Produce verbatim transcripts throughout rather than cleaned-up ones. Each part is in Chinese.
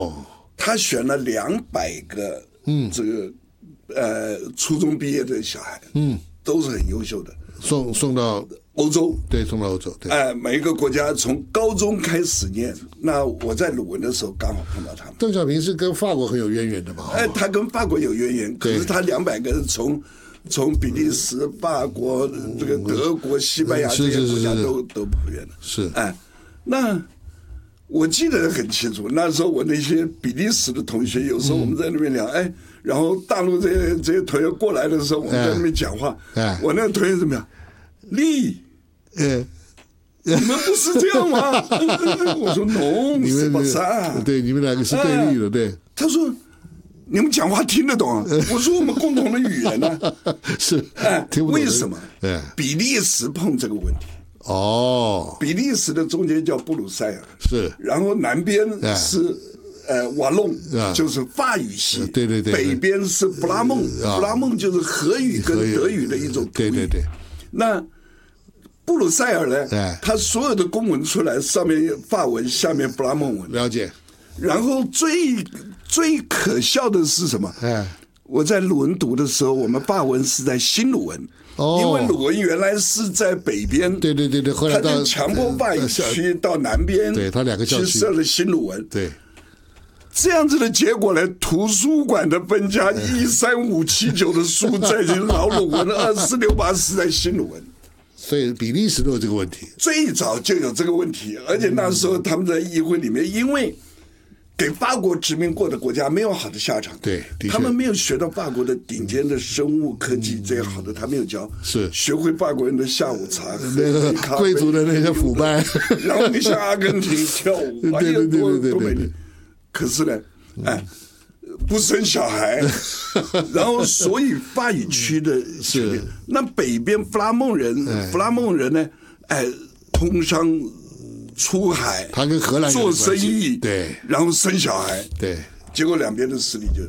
哦， 他选了两百个，嗯，这个呃初中毕业的小孩，嗯，都是很优秀的， 送送到欧洲， 对，送到欧洲，对， 哎、呃，每一个国家从高中开始念。那我在鲁文的时候刚好碰到他们。 邓小平是跟法国很有渊源的嘛？ 哎、呃，他跟法国有渊源，可是他两百个人从从比利时、法国、这个德国、西班牙这些国家都都不远了。 是， 哎，那我记得很清楚，那时候我那些比利时的同学，有时候我们在那边聊，哎，然后大陆这些这些同学过来的时候，我们在那边讲话， 哎， 我那个同学怎么样？力， 嗯。 你们不是这样吗？我说 no， 你们不是啊， 对，你们两个是对立的，对。 他说你们讲话听得懂啊？我说我们共同的语言呢、啊， 是， 哎， 听不懂。 为什么？ 哎， 比利时碰这个问题。 哦， 比利时的中间叫布鲁塞尔， 是， 然后南边是呃瓦隆，就是法语系， 对对对， 北边是布拉孟，布拉孟就是荷语跟德语的一种土语， 对对对， 那。布鲁塞尔呢？他所有的公文出来，上面法文，下面布拉孟文。 了解。 然后最最可笑的是什么？ 哎， 我在鲁文读的时候，我们法文是在新鲁文，哦、因为鲁文原来是在北边。 对对对对，后来他就强迫法语区到南边， 对他两个去设了新鲁文。 对。 这样子的结果呢，图书馆的分家一三五七九的书在老鲁文，二四六八是在新鲁文。 所以比利时都有这个问题， 最早就有这个问题，而且那时候他们在议会里面，因为给法国殖民过的国家没有好的下场， 对， 他们没有学到法国的顶尖的生物科技这些好的，他没有教， 是学会法国人的下午茶， 那个贵族的那些腐败， 然后你像阿根廷跳舞， 对对对对对对对， 可是呢，哎。不生小孩，然后所以法语区的是那北边弗拉孟人，弗拉孟人呢，哎，通商出海， 他跟荷兰做生意， 对， 然后生小孩， 对， 结果两边的势力就是，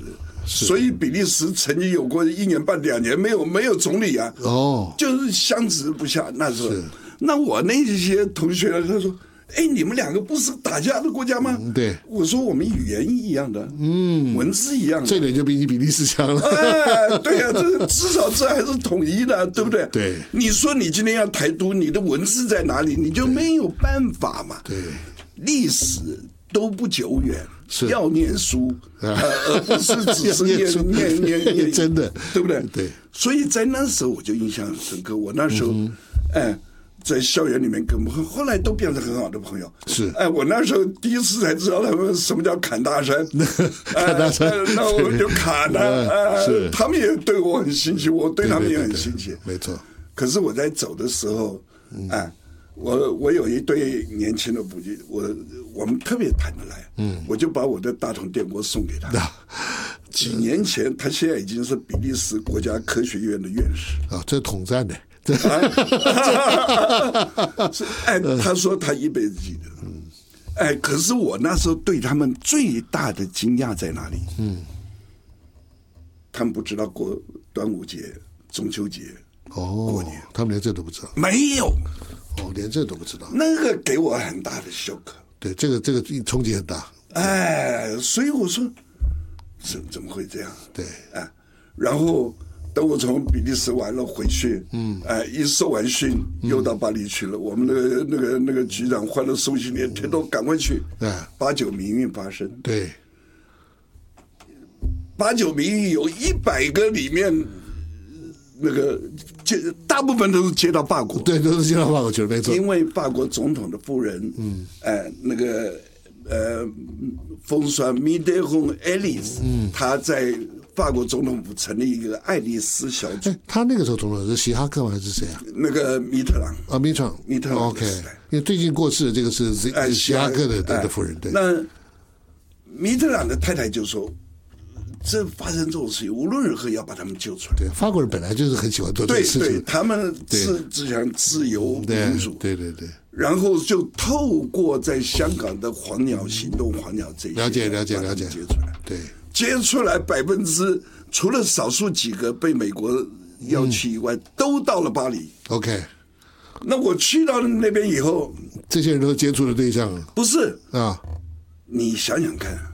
所以比利时曾经有过一年半两年没有没有总理啊， 哦， 就是相持不下。那时候，那我那些同学他说。哎，你们两个不是打架的国家吗？ 对， 我说我们语言一样的，嗯，文字一样的， 这点就比你比利时强了。 哎，对呀、啊，这至少这还是统一的，对不对？ 对， 你说你今天要台独，你的文字在哪里？你就没有办法嘛。 对， 历史都不久远， 是要念书，呃，而不是只是念念念念， 真的， 对不对？ 对， 所以在那时候我就印象很深刻。我那时候，嗯、哎。在校园里面跟我们，后来都变成很好的朋友。 是， 哎，我那时候第一次才知道他们什么叫砍大山， 砍大山， 哎、那我们就砍了、哎。 是， 他们也对我很新奇，我对他们也很新奇。 对对对对没错。 可是我在走的时候，哎，我我有一对年轻的夫妻，我我们特别谈得来，嗯，我就把我的大同电锅送给他。几年前，他现在已经是比利时国家科学院的院士啊，这统战的。 哎，他说他一辈子记得。哎，可是我那时候对他们最大的惊讶在哪里？嗯，他们不知道过端午节、中秋节哦， 过年， 他们连这都不知道。 没有， 哦，连这都不知道。 那个给我很大的 shock。 对，这个这个冲击很大。 哎，所以我说，怎怎么会这样？ 对， 哎，然后。等我从比利时完了回去，嗯，哎，一受完训又到巴黎去了。嗯、我们那个那个那个局长换了送行连天都赶快去。 啊， 八九民运发生。 对， 八九民运有一百个里面，那个接大部分都是接到法国。 对，都是接到法国去了，没错。 因为法国总统的夫人，嗯，哎，那个呃，风霜米德洪爱丽丝，嗯，她在。法国总统府成立一个爱丽丝小组。 他那个时候总统是希哈克吗？还是谁啊？ 那个米特朗啊，米特朗， 米特朗。 OK， 因为最近过世的这个是是希哈克的哎、 的夫人。对。 那米特朗的太太就说：“这发生这种事情，无论如何要把他们救出来。” 对，法国人本来就是很喜欢做这个事情。 对对，他们是只想自由民主。 对对对。 然后就透过在香港的黄鸟行动、黄鸟这些， 了解了解了解， 接出来。 对。 接出来百分之除了少数几个被美国要去以外，嗯、都到了巴黎。 OK， 那我去到那边以后， 这些人都是接触的对象。 不是啊， 你想想看，